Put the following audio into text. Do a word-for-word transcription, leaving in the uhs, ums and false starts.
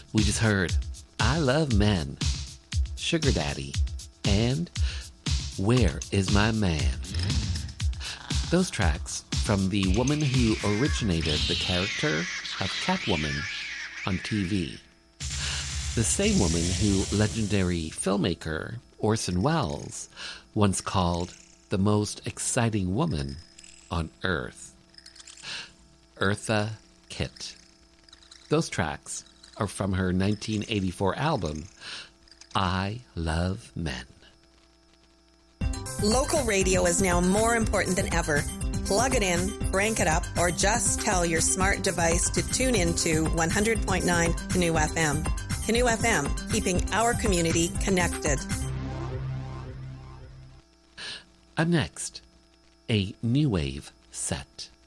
We just heard I Love Men, Sugar Daddy, and Where Is My Man? Those tracks from the woman who originated the character of Catwoman on T V. The same woman who legendary filmmaker Orson Welles once called the most exciting woman on Earth. Eartha Kitt. Those tracks are from her nineteen eighty-four album, I Love Men. Local radio is now more important than ever. Plug it in, crank it up, or just tell your smart device to tune into one hundred point nine Canoe F M. Canoe F M, keeping our community connected. Up next, a new wave set.